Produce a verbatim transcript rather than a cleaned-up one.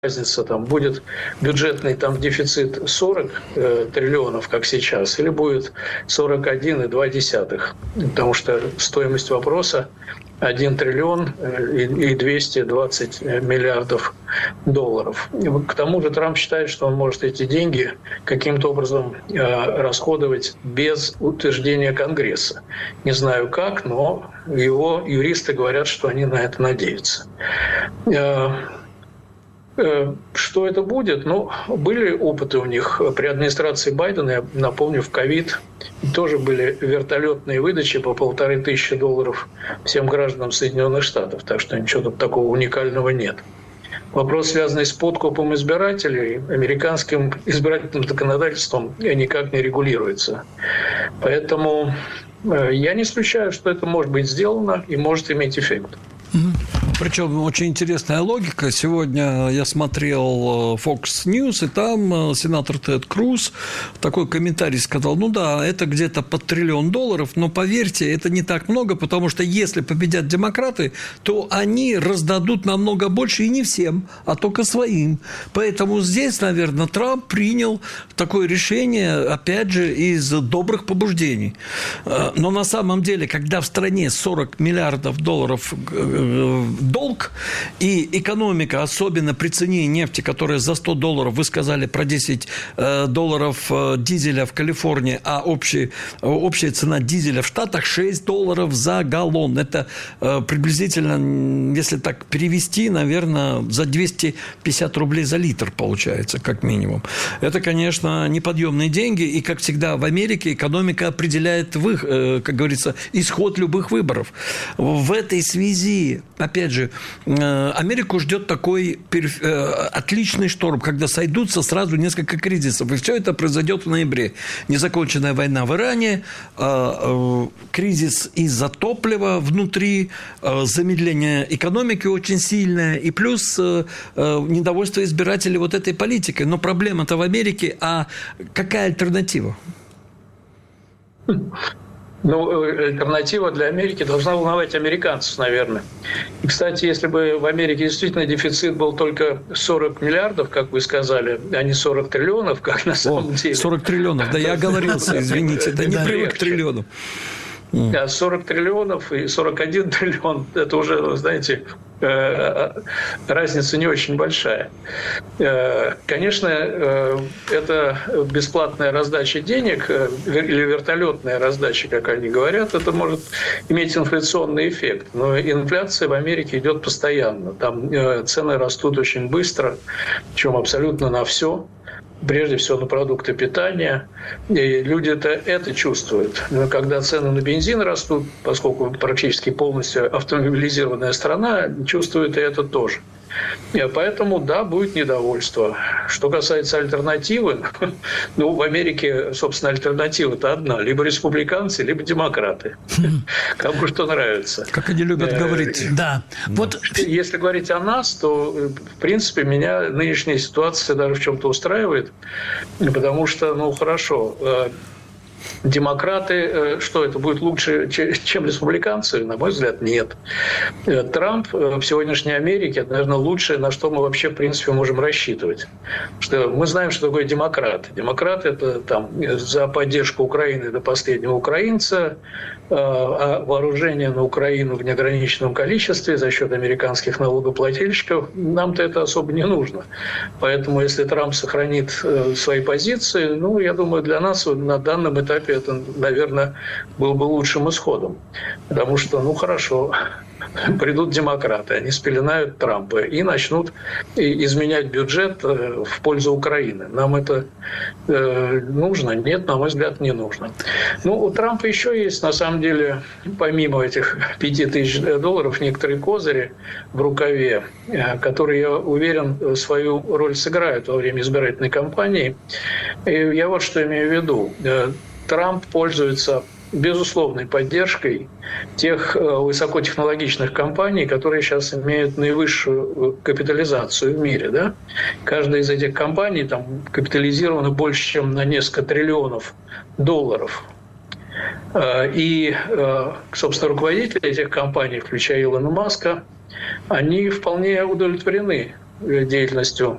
разница, там будет бюджетный там дефицит сорок э, триллионов, как сейчас, или будет сорок один целых два десятых, потому что стоимость вопроса один триллион и двести двадцать миллиардов долларов. К тому же Трамп считает, что он может эти деньги каким-то образом э, расходовать без утверждения Конгресса. Не знаю как, но его юристы говорят, что они на это надеются. Э, Что это будет? Ну, были опыты у них при администрации Байдена, я напомню, в ковид тоже были вертолетные выдачи по полторы тысячи долларов всем гражданам Соединенных Штатов, так что ничего тут такого уникального нет. Вопрос, связанный с подкупом избирателей, американским избирательным законодательством никак не регулируется. Поэтому я не исключаю, что это может быть сделано и может иметь эффект. Причем очень интересная логика. Сегодня я смотрел Fox News, и там сенатор Тед Круз такой комментарий сказал: ну да, это где-то под триллион долларов, но поверьте, это не так много, потому что если победят демократы, то они раздадут намного больше, и не всем, а только своим. Поэтому здесь, наверное, Трамп принял такое решение, опять же, из добрых побуждений. Но на самом деле, когда в стране сорок миллиардов долларов долг, и экономика, особенно при цене нефти, которая за сто долларов, вы сказали про десять долларов дизеля в Калифорнии, а общий, общая цена дизеля в Штатах шесть долларов за галлон. Это приблизительно, если так перевести, наверное, за двести пятьдесят рублей за литр получается, как минимум. Это, конечно, неподъемные деньги, и, как всегда, в Америке экономика определяет, как говорится, исход любых выборов. В этой связи, опять же, Америку ждет такой отличный шторм, когда сойдутся сразу несколько кризисов. И все это произойдет в ноябре. Незаконченная война в Иране, кризис из-за топлива внутри, замедление экономики очень сильное, и плюс недовольство избирателей вот этой политикой. Но проблема-то в Америке, а какая альтернатива? Ну, альтернатива для Америки должна волновать американцев, наверное. И, кстати, если бы в Америке действительно дефицит был только сорок миллиардов, как вы сказали, а не сорок триллионов, как на самом О, деле. сорок триллионов, да я оговорился, извините, это не привык к триллиону. Да, сорок триллионов и сорок один триллион – это уже, знаете, разница не очень большая. Конечно, это бесплатная раздача денег или вертолетная раздача, как они говорят, это может иметь инфляционный эффект. Но инфляция в Америке идет постоянно. Там цены растут очень быстро, причем абсолютно на все. Прежде всего на продукты питания. И люди это, это чувствуют. Но когда цены на бензин растут, поскольку практически полностью автомобилизированная страна, чувствует и это тоже. И поэтому, да, будет недовольство. Что касается альтернативы, ну, в Америке, собственно, альтернатива-то одна. Либо республиканцы, либо демократы. Кому что нравится. Как они любят говорить. Да. Вот. Если говорить о нас, то, в принципе, меня нынешняя ситуация даже в чем-то устраивает. Потому что, ну, хорошо, демократы, что это будет лучше, чем республиканцы? На мой взгляд, нет. Трамп в сегодняшней Америке, это, наверное, лучшее, на что мы вообще, в принципе, можем рассчитывать. Что мы знаем, что такое демократы. Демократы – это там, за поддержку Украины до последнего украинца, а вооружение на Украину в неограниченном количестве за счет американских налогоплательщиков, нам-то это особо не нужно. Поэтому, если Трамп сохранит свои позиции, ну, я думаю, для нас на данном этапе это, наверное, был бы лучшим исходом. Потому что, ну, хорошо, придут демократы, они спеленают Трампа и начнут изменять бюджет в пользу Украины. Нам это нужно? Нет, на мой взгляд, не нужно. Ну, у Трампа еще есть, на самом деле, помимо этих пяти тысяч долларов, некоторые козыри в рукаве, которые, я уверен, свою роль сыграют во время избирательной кампании. И я вот что имею в виду. Трамп пользуется безусловной поддержкой тех высокотехнологичных компаний, которые сейчас имеют наивысшую капитализацию в мире. Да? Каждая из этих компаний там капитализирована больше, чем на несколько триллионов долларов. И, собственно, руководители этих компаний, включая Илона Маска, они вполне удовлетворены деятельностью